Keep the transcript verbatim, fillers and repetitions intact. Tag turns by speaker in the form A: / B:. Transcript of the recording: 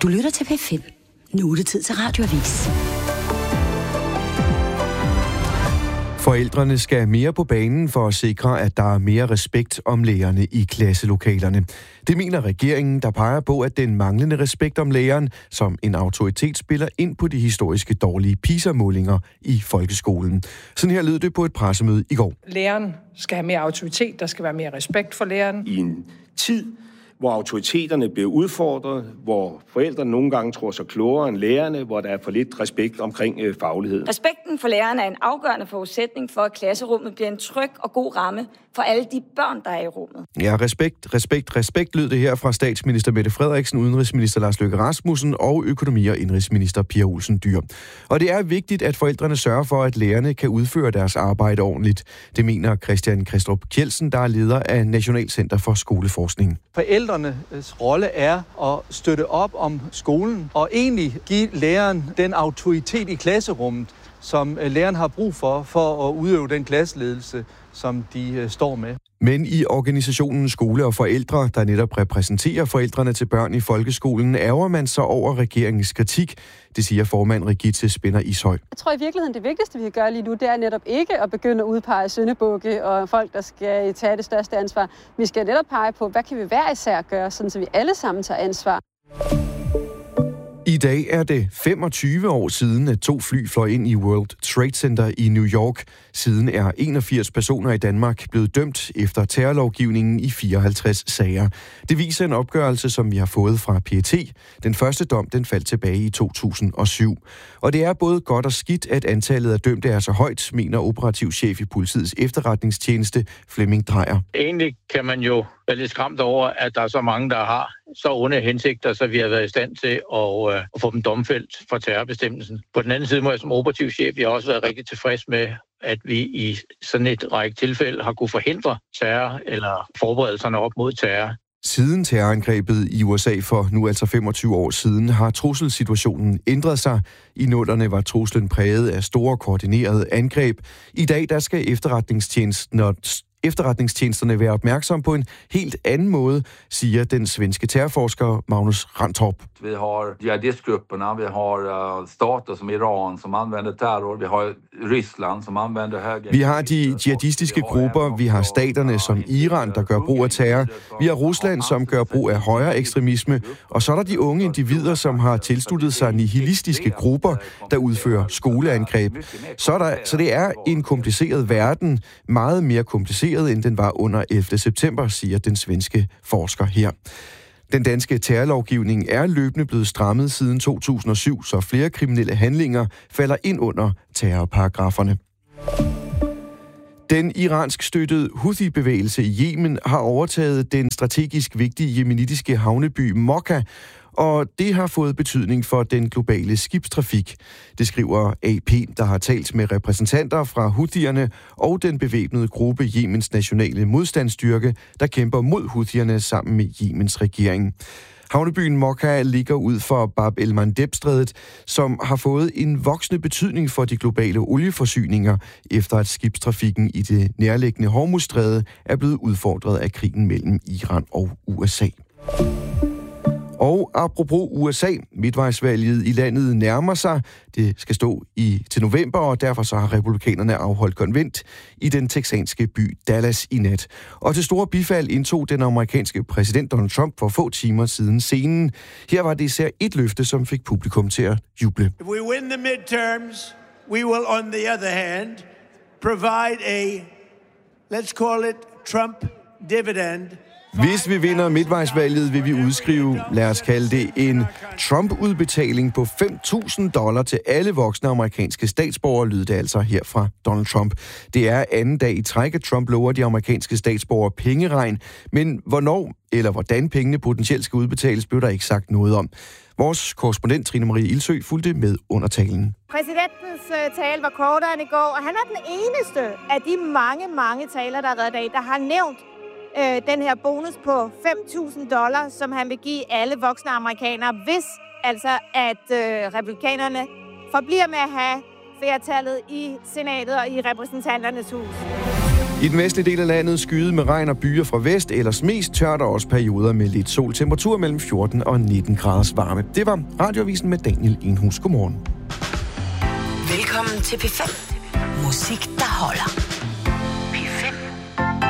A: Du lytter til P fem. Nu er det tid til Radioavis.
B: Forældrene skal mere på banen for at sikre, at der er mere respekt om lærerne i klasselokalerne. Det mener regeringen, der peger på, at den manglende respekt om læreren som en autoritet spiller ind på de historiske dårlige PISA-målinger i folkeskolen. Sådan her lød det på et pressemøde i går.
C: Læreren skal have mere autoritet, der skal være mere respekt for læreren.
D: I en tid, hvor autoriteterne bliver udfordret, hvor forældrene nogle gange tror sig klogere end lærerne, hvor der er for lidt respekt omkring øh, faglighed.
E: Respekten for læreren er en afgørende forudsætning for, at klasserummet bliver en tryg og god ramme for alle de børn, der er i rummet.
B: Ja, respekt, respekt, respekt lød det her fra statsminister Mette Frederiksen, udenrigsminister Lars Løkke Rasmussen og økonomi- og indrigsminister Pia Olsen Dyhr. Og det er vigtigt, at forældrene sørger for, at lærerne kan udføre deres arbejde ordentligt. Det mener Christian Kristrup Kjeldsen, der er leder af Nationalcenter for Skoleforskning.
F: Forældrenes rolle er at støtte op om skolen og egentlig give læreren den autoritet i klasserummet, som læreren har brug for, for at udøve den klasseledelse, som de står med.
B: Men i organisationen Skole og Forældre, der netop repræsenterer forældrene til børn i folkeskolen, ærger man sig over regeringens kritik. Det siger formand Rigitte Spinner Ishøj.
G: Jeg tror i virkeligheden, det vigtigste, vi kan gøre lige nu, det er netop ikke at begynde at udpege syndebukke og folk, der skal tage det største ansvar. Vi skal netop pege på, hvad kan vi hver især gøre, sådan så vi alle sammen tager ansvar.
B: I dag er det femogtyve år siden, at to fly fløj ind i World Trade Center i New York. Siden er enogfirs personer i Danmark blevet dømt efter terrorlovgivningen i fireoghalvtreds sager. Det viser en opgørelse, som vi har fået fra P E T. Den første dom, den faldt tilbage i to tusind og syv. Og det er både godt og skidt, at antallet af dømte er så højt, mener operativchef i politiets efterretningstjeneste, Flemming Drejer.
H: Egentlig kan man jo være lidt skræmt over, at der er så mange, der har så onde hensigter, så vi har været i stand til at, øh, at få dem domfældt for terrorbestemmelsen. På den anden side må jeg som operativchef, jeg har også været rigtig tilfreds med, at vi i sådan et række tilfælde har kunne forhindre terror eller forberedelserne op mod terror.
B: Siden terrorangrebet i U S A for nu altså femogtyve år siden, har trusselsituationen ændret sig. I nullerne var truslen præget af store koordinerede angreb. I dag der skal efterretningstjenesten og Efterretningstjenesterne være opmærksom på en helt anden måde, siger den svenske terrorforsker Magnus Rantorp.
I: Vi har jihadistgrupperna, vi har stater som Iran, som anvender terror, vi har Ryssland, som anvender højre...
B: Vi har de jihadistiske grupper, vi har staterne som Iran, der gør brug af terror, vi har Rusland, som gør brug af højre ekstremisme, og så er der de unge individer, som har tilsluttet sig nihilistiske grupper, der udfører skoleangreb. Så, der, så det er en kompliceret verden, meget mere kompliceret end den var under ellevte september, siger den svenske forsker her. Den danske terrorlovgivning er løbende blevet strammet siden to tusind og syv, så flere kriminelle handlinger falder ind under terrorparagraferne. Den iransk støttede Houthi-bevægelse i Yemen har overtaget den strategisk vigtige yemenitiske havneby Mokka, og det har fået betydning for den globale skibstrafik. Det skriver A P, der har talt med repræsentanter fra Houthierne og den bevæbnede gruppe Yemens nationale modstandsstyrke, der kæmper mod Houthierne sammen med Yemens regering. Havnebyen Mokka ligger ud for Bab el-Mandeb-strædet, som har fået en voksende betydning for de globale olieforsyninger, efter at skibstrafikken i det nærliggende Hormuzstræde er blevet udfordret af krigen mellem Iran og U S A. Og apropos U S A, midtvejsvalget i landet nærmer sig. Det skal stå i til november, og derfor så har republikanerne afholdt konvent i den texanske by Dallas i nat. Og til store bifald indtog den amerikanske præsident Donald Trump for få timer siden scenen. Her var det især et løfte, som fik publikum til at juble.
J: If we win the midterms, we will on the other hand provide a, let's call it Trump dividend.
B: Hvis vi vinder midtvejsvalget, vil vi udskrive, lad os kalde det, en Trump-udbetaling på fem tusind dollar til alle voksne amerikanske statsborgere, lyder det altså her fra Donald Trump. Det er anden dag i træk, at Trump lover de amerikanske statsborgere pengeregn, men hvornår eller hvordan pengene potentielt skal udbetales, blev der ikke sagt noget om. Vores korrespondent Trine Marie Ildsø fulgte med under talen.
K: Præsidentens tale var kortere end i går, og han er den eneste af de mange, mange taler, der har været i dag, der har nævnt Øh, den her bonus på fem tusind dollar, som han vil give alle voksne amerikanere, hvis altså at øh, republikanerne forbliver med at have flertallet i senatet og i repræsentanternes hus.
B: I den vestlige del af landet skyde med regn og byer fra vest, ellers mest tørt og også perioder med lidt sol. Temperatur mellem fjorten og nitten graders varme. Det var Radioavisen med Daniel Enhus. Godmorgen.
A: Velkommen til P fem. Musik, der holder.